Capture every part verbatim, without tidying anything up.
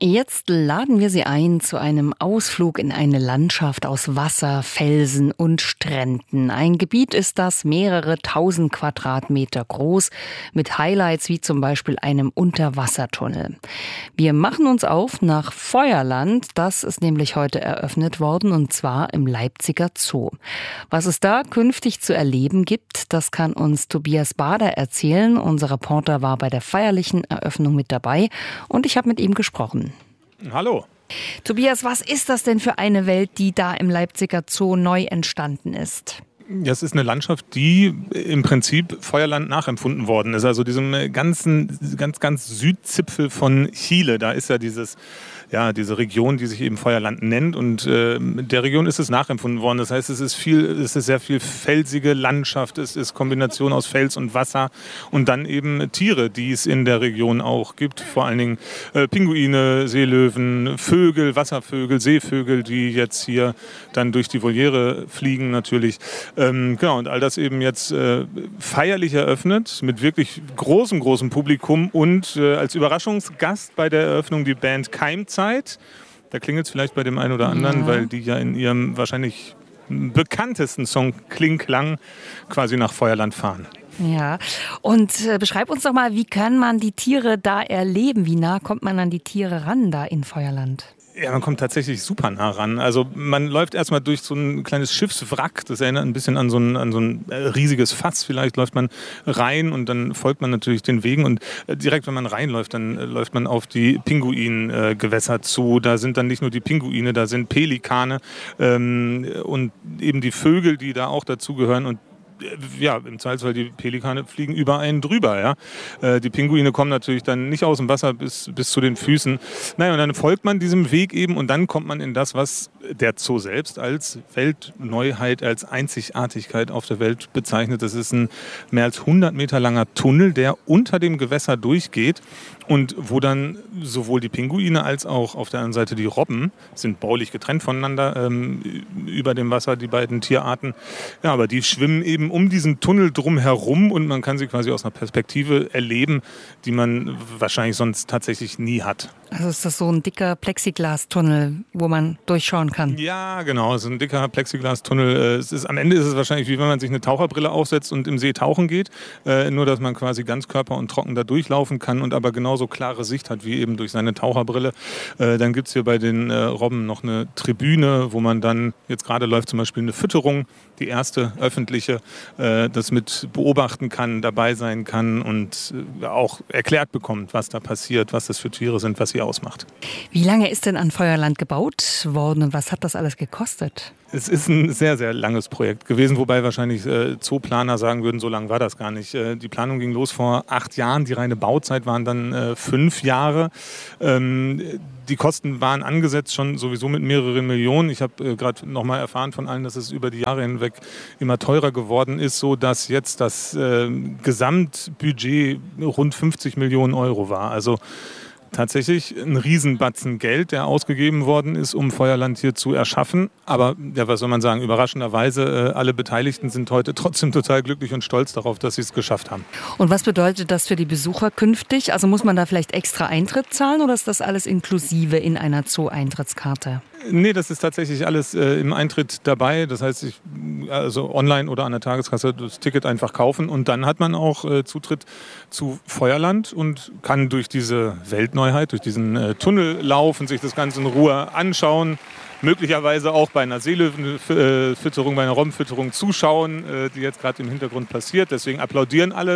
Jetzt laden wir Sie ein zu einem Ausflug in eine Landschaft aus Wasser, Felsen und Stränden. Ein Gebiet ist das mehrere tausend Quadratmeter groß, mit Highlights wie zum Beispiel einem Unterwassertunnel. Wir machen uns auf nach Feuerland. Das ist nämlich heute eröffnet worden, und zwar im Leipziger Zoo. Was es da künftig zu erleben gibt, das kann uns Tobias Bader erzählen. Unser Reporter war bei der feierlichen Eröffnung mit dabei und ich habe mit ihm gesprochen. Hallo. Tobias, was ist das denn für eine Welt, die da im Leipziger Zoo neu entstanden ist? Ja, es ist eine Landschaft, die im Prinzip Feuerland nachempfunden worden ist. Also diesem ganzen, ganz, ganz Südzipfel von Chile, da ist ja dieses, ja, diese Region, die sich eben Feuerland nennt, und äh, der Region ist es nachempfunden worden. Das heißt, es ist viel, es ist sehr viel felsige Landschaft, es ist Kombination aus Fels und Wasser und dann eben Tiere, die es in der Region auch gibt. Vor allen Dingen äh, Pinguine, Seelöwen, Vögel, Wasservögel, Seevögel, die jetzt hier dann durch die Voliere fliegen natürlich. Ähm, genau, und all das eben jetzt äh, feierlich eröffnet mit wirklich großem, großem Publikum und äh, als Überraschungsgast bei der Eröffnung die Band Keimzeit. Da klingelt es vielleicht bei dem einen oder anderen, ja, weil die ja in ihrem wahrscheinlich bekanntesten Song Kling Klang quasi nach Feuerland fahren. Ja, und äh, beschreib uns doch mal, wie kann man die Tiere da erleben? Wie nah kommt man an die Tiere ran da in Feuerland? Ja, man kommt tatsächlich super nah ran. Also man läuft erstmal durch so ein kleines Schiffswrack, das erinnert ein bisschen an so ein, an so ein riesiges Fass. Vielleicht läuft man rein und dann folgt man natürlich den Wegen, und direkt, wenn man reinläuft, dann läuft man auf die Pinguingewässer zu. Da sind dann nicht nur die Pinguine, da sind Pelikane ähm, und eben die Vögel, die da auch dazugehören, und ja, im Zweifelsfall die Pelikane fliegen über einen drüber. Ja? Äh, die Pinguine kommen natürlich dann nicht aus dem Wasser bis, bis zu den Füßen. Naja, und dann folgt man diesem Weg eben, und dann kommt man in das, was der Zoo selbst als Weltneuheit, als Einzigartigkeit auf der Welt bezeichnet. Das ist ein mehr als hundert Meter langer Tunnel, der unter dem Gewässer durchgeht und wo dann sowohl die Pinguine als auch auf der anderen Seite die Robben sind baulich getrennt voneinander ähm, über dem Wasser, die beiden Tierarten. Ja, aber die schwimmen eben um diesen Tunnel drum herum, und man kann sie quasi aus einer Perspektive erleben, die man wahrscheinlich sonst tatsächlich nie hat. Also ist das so ein dicker Plexiglastunnel, wo man durchschauen kann? Ja, genau, so ein dicker Plexiglastunnel. Es ist, am Ende ist es wahrscheinlich, wie wenn man sich eine Taucherbrille aufsetzt und im See tauchen geht, äh, nur dass man quasi ganzkörper und trocken da durchlaufen kann und aber genauso klare Sicht hat wie eben durch seine Taucherbrille. Äh, dann gibt es hier bei den äh, Robben noch eine Tribüne, wo man dann, jetzt gerade läuft zum Beispiel eine Fütterung, die erste öffentliche, äh, das mit beobachten kann, dabei sein kann und äh, auch erklärt bekommt, was da passiert, was das für Tiere sind, was sie ausmacht. Wie lange ist denn an Feuerland gebaut worden und was hat das alles gekostet? Es ist ein sehr, sehr langes Projekt gewesen, wobei wahrscheinlich äh, Zooplaner sagen würden, so lang war das gar nicht. Äh, die Planung ging los vor acht Jahren, die reine Bauzeit waren dann äh, fünf Jahre. Ähm, die Kosten waren angesetzt schon sowieso mit mehreren Millionen. Ich habe äh, gerade noch mal erfahren von allen, dass es über die Jahre hinweg immer teurer geworden ist, so dass jetzt das äh, Gesamtbudget rund fünfzig Millionen Euro war. Also tatsächlich ein Riesenbatzen Geld, der ausgegeben worden ist, um Feuerland hier zu erschaffen. Aber ja, was soll man sagen, überraschenderweise, äh, alle Beteiligten sind heute trotzdem total glücklich und stolz darauf, dass sie es geschafft haben. Und was bedeutet das für die Besucher künftig? Also muss man da vielleicht extra Eintritt zahlen oder ist das alles inklusive in einer Zoo-Eintrittskarte? Nee, das ist tatsächlich alles äh, im Eintritt dabei. Das heißt, ich, also online oder an der Tageskasse das Ticket einfach kaufen, und dann hat man auch äh, Zutritt zu Feuerland und kann durch diese Weltneuheit, durch diesen äh, Tunnel laufen, sich das Ganze in Ruhe anschauen. Möglicherweise auch bei einer Seelöwenfütterung, bei einer Robbenfütterung zuschauen, die jetzt gerade im Hintergrund passiert. Deswegen applaudieren alle.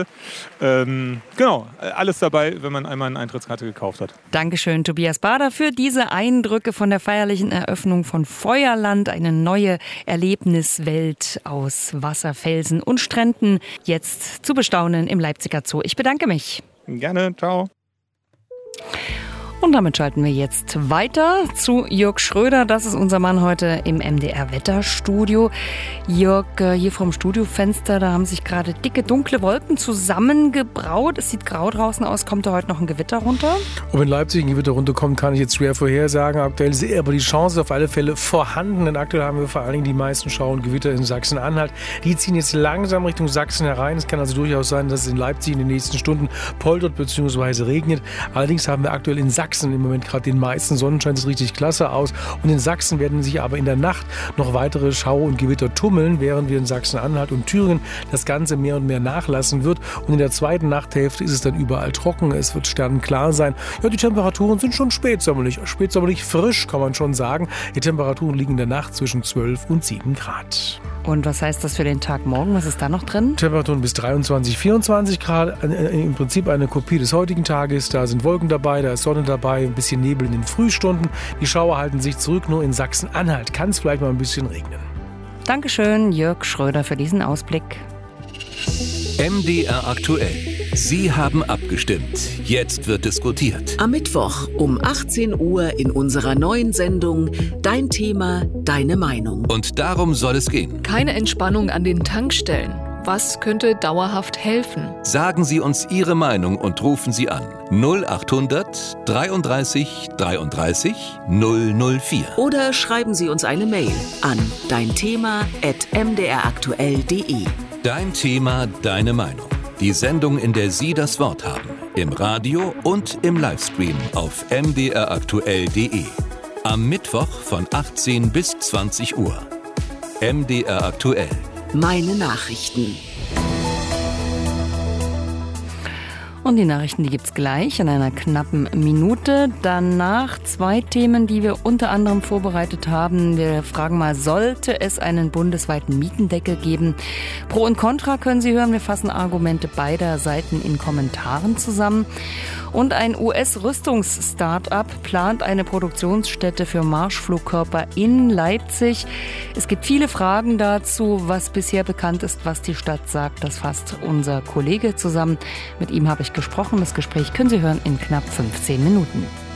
Ähm, genau, alles dabei, wenn man einmal eine Eintrittskarte gekauft hat. Dankeschön, Tobias Bader, für diese Eindrücke von der feierlichen Eröffnung von Feuerland. Eine neue Erlebniswelt aus Wasser, Felsen und Stränden. Jetzt zu bestaunen im Leipziger Zoo. Ich bedanke mich. Gerne, ciao. Und damit schalten wir jetzt weiter zu Jörg Schröder. Das ist unser Mann heute im M D R-Wetterstudio. Jörg, hier vom Studiofenster, da haben sich gerade dicke, dunkle Wolken zusammengebraut. Es sieht grau draußen aus. Kommt da heute noch ein Gewitter runter? Ob in Leipzig ein Gewitter runterkommt, kann ich jetzt schwer vorhersagen. Aktuell ist aber die Chance ist auf alle Fälle vorhanden. Denn aktuell haben wir vor allen Dingen die meisten Schauer und Gewitter in Sachsen-Anhalt. Die ziehen jetzt langsam Richtung Sachsen herein. Es kann also durchaus sein, dass es in Leipzig in den nächsten Stunden poltert bzw. regnet. Allerdings haben wir aktuell in Sachsen Sachsen im Moment gerade den meisten Sonnenschein, sieht richtig klasse aus. Und in Sachsen werden sich aber in der Nacht noch weitere Schau- und Gewitter tummeln, während wir in Sachsen-Anhalt und Thüringen das Ganze mehr und mehr nachlassen wird. Und in der zweiten Nachthälfte ist es dann überall trocken, es wird sternenklar sein. Ja, die Temperaturen sind schon spätsommerlich, spätsommerlich frisch, kann man schon sagen. Die Temperaturen liegen in der Nacht zwischen zwölf und sieben Grad. Und was heißt das für den Tag morgen? Was ist da noch drin? Temperaturen bis dreiundzwanzig, vierundzwanzig Grad. Im Prinzip eine Kopie des heutigen Tages. Da sind Wolken dabei, da ist Sonne dabei, ein bisschen Nebel in den Frühstunden. Die Schauer halten sich zurück, nur in Sachsen-Anhalt kann es vielleicht mal ein bisschen regnen. Dankeschön, Jörg Schröder, für diesen Ausblick. M D R aktuell. Sie haben abgestimmt. Jetzt wird diskutiert. Am Mittwoch um achtzehn Uhr in unserer neuen Sendung Dein Thema, deine Meinung. Und darum soll es gehen. Keine Entspannung an den Tankstellen. Was könnte dauerhaft helfen? Sagen Sie uns Ihre Meinung und rufen Sie an. null achthundert dreiunddreißig dreiunddreißig null null vier. Oder schreiben Sie uns eine Mail an deinthema at m d r aktuell punkt d e. Dein Thema, deine Meinung. Die Sendung, in der Sie das Wort haben. Im Radio und im Livestream auf m d r aktuell punkt d e. Am Mittwoch von achtzehn bis zwanzig Uhr. M D R aktuell. Meine Nachrichten. Und die Nachrichten, die gibt's gleich in einer knappen Minute. Danach zwei Themen, die wir unter anderem vorbereitet haben. Wir fragen mal, sollte es einen bundesweiten Mietendeckel geben? Pro und Contra können Sie hören. Wir fassen Argumente beider Seiten in Kommentaren zusammen. Und ein U S-Rüstungs-Startup plant eine Produktionsstätte für Marschflugkörper in Leipzig. Es gibt viele Fragen dazu, was bisher bekannt ist, was die Stadt sagt. Das fasst unser Kollege zusammen. Mit ihm habe ich gesprochen. Das Gespräch können Sie hören in knapp fünfzehn Minuten.